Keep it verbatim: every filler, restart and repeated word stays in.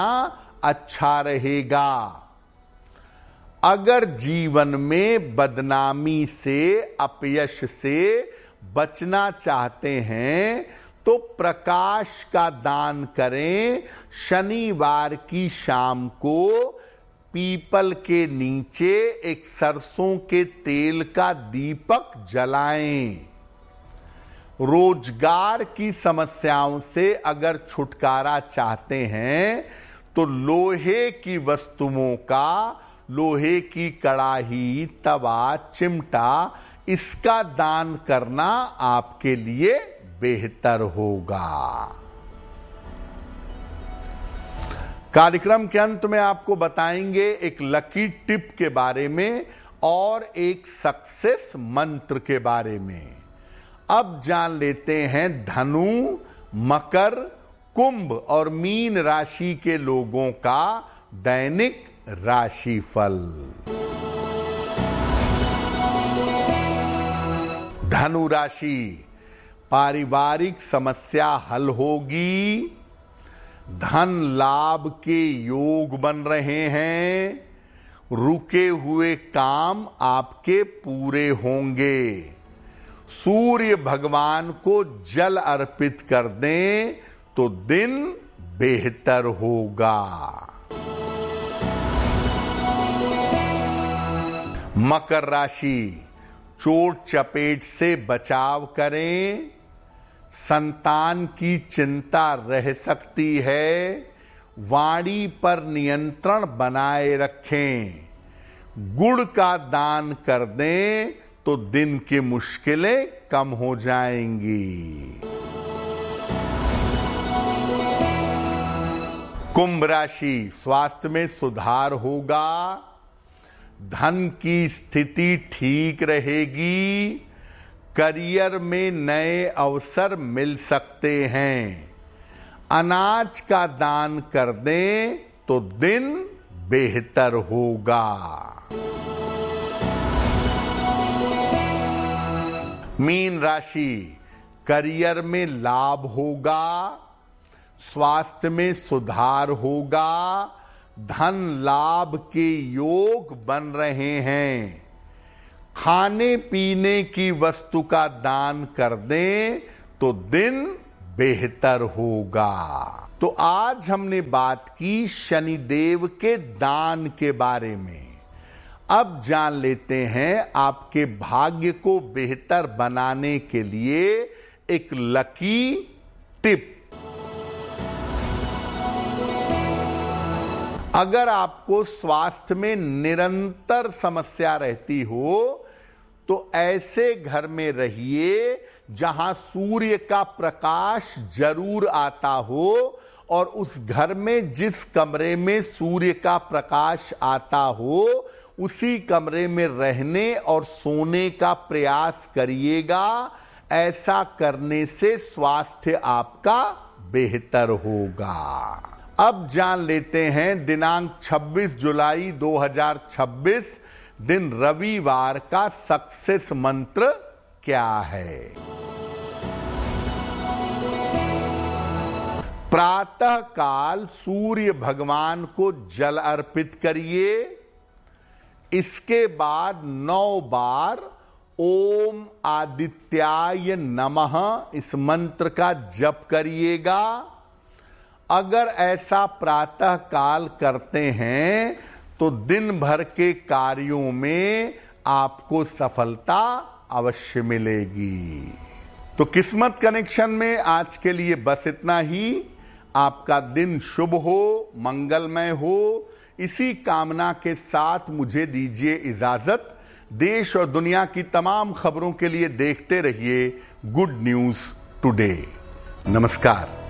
अच्छा रहेगा। अगर जीवन में बदनामी से, अपयश से बचना चाहते हैं तो प्रकाश का दान करें। शनिवार की शाम को पीपल के नीचे एक सरसों के तेल का दीपक जलाएं। रोजगार की समस्याओं से अगर छुटकारा चाहते हैं तो लोहे की वस्तुओं का, लोहे की कड़ाही, तवा, चिमटा, इसका दान करना आपके लिए बेहतर होगा। कार्यक्रम के अंत में आपको बताएंगे एक लकी टिप के बारे में और एक सक्सेस मंत्र के बारे में। अब जान लेते हैं धनु, मकर, कुंभ और मीन राशि के लोगों का दैनिक राशिफल। धनु राशि, पारिवारिक समस्या हल होगी। धन लाभ के योग बन रहे हैं। रुके हुए काम आपके पूरे होंगे। सूर्य भगवान को जल अर्पित कर दें तो दिन बेहतर होगा। मकर राशि, चोट चपेट से बचाव करें। संतान की चिंता रह सकती है। वाणी पर नियंत्रण बनाए रखें। गुड़ का दान कर दें तो दिन की मुश्किलें कम हो जाएंगी। कुंभ राशि, स्वास्थ्य में सुधार होगा। धन की स्थिति ठीक रहेगी। करियर में नए अवसर मिल सकते हैं। अनाज का दान कर दें तो दिन बेहतर होगा। मीन राशि, करियर में लाभ होगा। स्वास्थ्य में सुधार होगा। धन लाभ के योग बन रहे हैं। खाने पीने की वस्तु का दान कर दें तो दिन बेहतर होगा। तो आज हमने बात की शनिदेव के दान के बारे में। अब जान लेते हैं आपके भाग्य को बेहतर बनाने के लिए एक लकी टिप। अगर आपको स्वास्थ्य में निरंतर समस्या रहती हो तो ऐसे घर में रहिए जहां सूर्य का प्रकाश जरूर आता हो, और उस घर में जिस कमरे में सूर्य का प्रकाश आता हो उसी कमरे में रहने और सोने का प्रयास करिएगा। ऐसा करने से स्वास्थ्य आपका बेहतर होगा। अब जान लेते हैं दिनांक छब्बीस जुलाई दो हज़ार छब्बीस दिन रविवार का सक्सेस मंत्र क्या है। प्रातः काल सूर्य भगवान को जल अर्पित करिए। इसके बाद नौ बार ओम आदित्याय नमः इस मंत्र का जप करिएगा। अगर ऐसा प्रातः काल करते हैं तो दिन भर के कार्यों में आपको सफलता अवश्य मिलेगी। तो किस्मत कनेक्शन में आज के लिए बस इतना ही। आपका दिन शुभ हो, मंगलमय हो, इसी कामना के साथ मुझे दीजिए इजाजत। देश और दुनिया की तमाम खबरों के लिए देखते रहिए गुड न्यूज टुडे। नमस्कार।